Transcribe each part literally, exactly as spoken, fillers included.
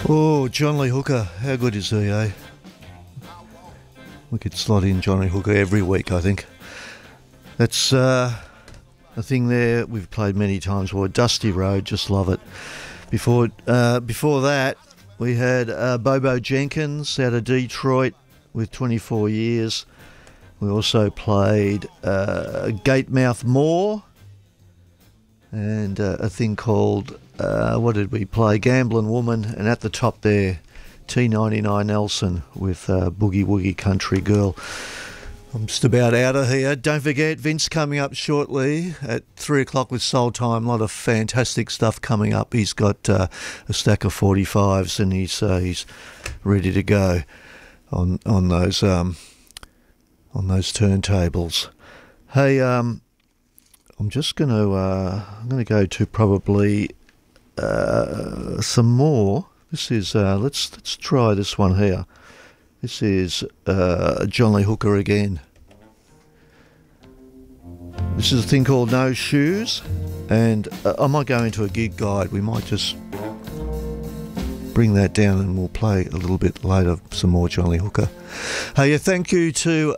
Oh, John Lee Hooker, how good is he, eh? We could slot in John Lee Hooker every week, I think. That's uh, a thing there we've played many times before. Dusty Road, just love it. Before uh, before that, we had uh, Bobo Jenkins out of Detroit with twenty-four years. We also played uh, Gatemouth Moore and uh, a thing called, uh, what did we play? Gamblin' Woman, and at the top there, T ninety-nine Nelson with uh, Boogie Woogie Country Girl. I'm just about out of here. Don't forget, Vince coming up shortly at three o'clock with Soul Time. A lot of fantastic stuff coming up. He's got uh, a stack of forty-fives and he's uh, he's ready to go on on those um, on those turntables. Hey, um, I'm just going to uh, I'm going to go to probably uh, some more. This is uh, let's let's try this one here. This is uh, John Lee Hooker again. This is a thing called No Shoes, and uh, I might go into a gig guide. We might just bring that down and we'll play a little bit later some more John Lee Hooker. Hey, yeah, thank you to,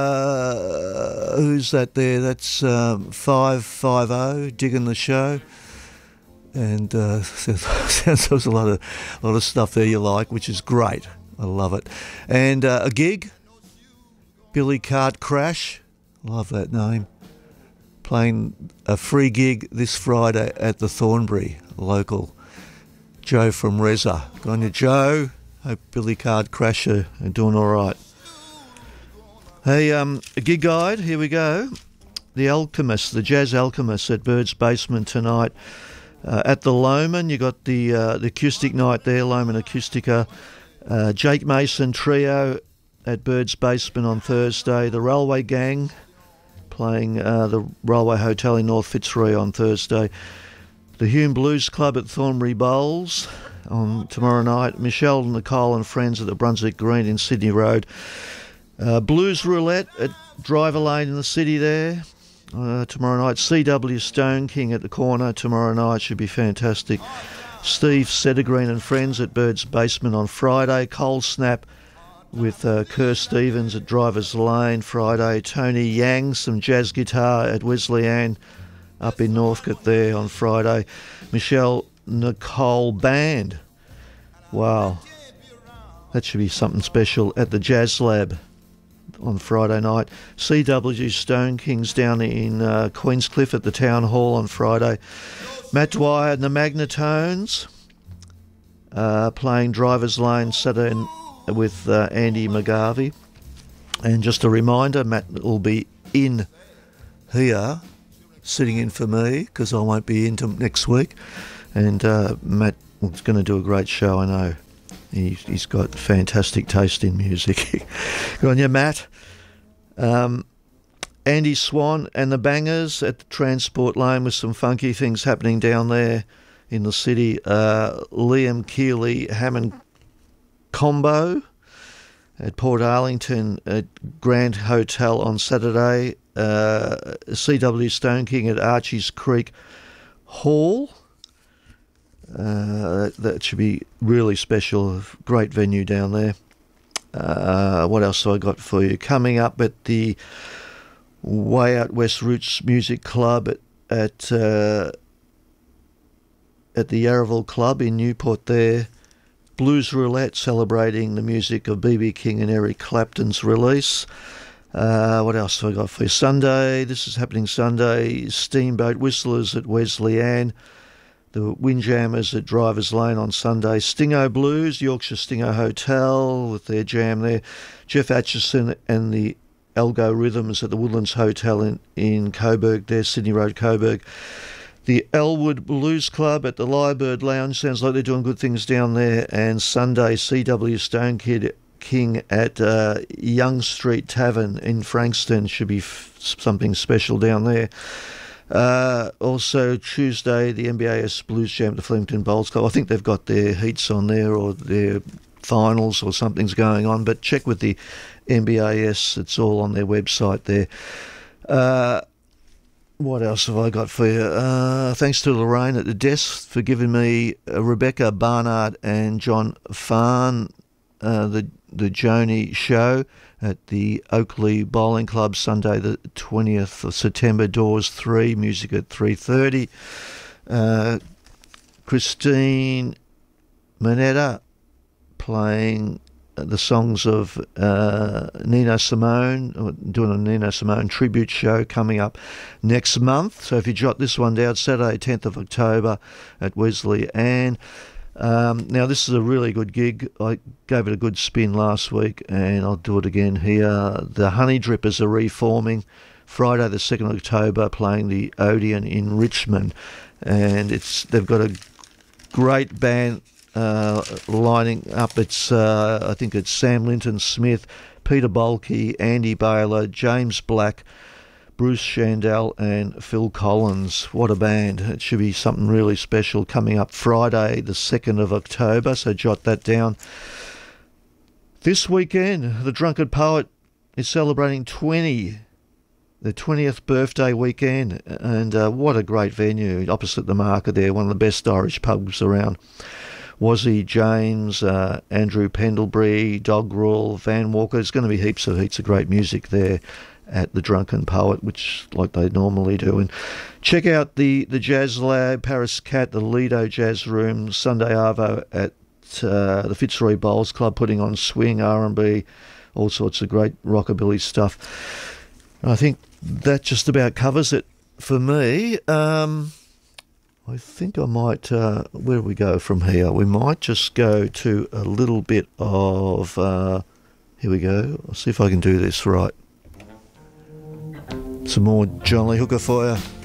uh, who's that there? That's um, five five zero, digging the show. And uh, sounds there's a lot of, a lot of stuff there you like, which is great. I love it. And uh, a gig, Billy Cart Crash, love that name, playing a free gig this Friday at the Thornbury, local. Joe from Reza. Good on you, Joe. Hope Billy Cart Crash are, are doing all right. Hey, um, a gig guide, here we go. The Alchemist, the Jazz Alchemist at Bird's Basement tonight. Uh, at the Loman, you got the uh, the acoustic night there, Loman Acoustica. Uh, Jake Mason Trio at Bird's Basement on Thursday. The Railway Gang playing uh, the Railway Hotel in North Fitzroy on Thursday. The Hume Blues Club at Thornbury Bowls on tomorrow night. Michelle, Nicole and friends at the Brunswick Green in Sydney Road. Uh, Blues Roulette at Driver Lane in the city there. Uh, tomorrow night. C W Stone King at the corner tomorrow night, should be fantastic. Steve Settergreen and friends at Bird's Basement on Friday. Cold Snap with uh, Kerr Stevens at Driver's Lane Friday. Tony Yang, some jazz guitar at Wesleyan up in Northcote there on Friday. Michelle Nicole Band, wow, that should be something special at the Jazz Lab on Friday night. C W Stone Kings down in uh, Queenscliff at the Town Hall on Friday. Matt Dwyer and the Magnetones uh, playing Driver's Lane Saturday with uh, Andy McGarvey. And just a reminder, Matt will be in here sitting in for me because I won't be in till next week. And uh, Matt is going to do a great show, I know. He, he's got fantastic taste in music. Good on you, Matt. Um, Andy Swan and the Bangers at the Transport Lane with some funky things happening down there in the city. Uh, Liam Keeley Hammond Combo at Port Arlington at Grand Hotel on Saturday. Uh, C W Stone King at Archie's Creek Hall. Uh, that, that should be really special. Great venue down there. Uh, what else have I got for you? Coming up at the Way Out West Roots Music Club at at, uh, at the Yarraville Club in Newport there. Blues Roulette celebrating the music of B B King and Eric Clapton's release. Uh, what else have I got for you? Sunday, this is happening Sunday. Steamboat Whistlers at Wesleyan. The Windjammers at Driver's Lane on Sunday. Stingo Blues, Yorkshire Stingo Hotel with their jam there. Jeff Atchison and the Algo Rhythms at the Woodlands Hotel in, in Coburg there, Sydney Road, Coburg. The Elwood Blues Club at the Lyrebird Lounge, sounds like they're doing good things down there. And Sunday, C W Stone Kid King at uh, Young Street Tavern in Frankston, should be f- something special down there. Uh, also Tuesday, the N B A S Blues Jam at the Flemington Bowls Club. I think they've got their heats on there or their finals or something's going on, but check with the N B A S, it's all on their website there. Uh, What else have I got for you? Uh, thanks to Lorraine at the desk for giving me uh, Rebecca Barnard and John Farn, uh, the the Joni show at the Oakley Bowling Club, Sunday the twentieth of September, doors three, music at three thirty. Uh, Christine Manetta playing the songs of uh, Nina Simone, doing a Nina Simone tribute show coming up next month. So if you jot this one down, Saturday tenth of October at Wesley Ann. Um, now this is a really good gig. I gave it a good spin last week and I'll do it again here. The Honey Drippers are reforming Friday the second of October, playing the Odeon in Richmond, and it's they've got a great band Uh, lining up. It's uh, I think it's Sam Linton Smith, Peter Bulkey, Andy Baylor, James Black, Bruce Shandell and Phil Collins. What a band. It should be something really special coming up Friday the second of October, so jot that down. This weekend the Drunken Poet is celebrating twenty, the twentieth birthday weekend, and uh, what a great venue opposite the market there, one of the best Irish pubs around. Wazzy James, uh, Andrew Pendlebury, Dogrel, Van Walker. There's going to be heaps of heaps of great music there at the Drunken Poet, which like they normally do. And check out the, the Jazz Lab, Paris Cat, the Lido Jazz Room, Sunday Arvo at uh, the Fitzroy Bowls Club, putting on swing, R and B, all sorts of great rockabilly stuff. And I think that just about covers it for me. Um... I think I might, uh, where do we go from here? We might just go to a little bit of, uh, here we go. I'll see if I can do this right. Some more John Lee Hooker for you.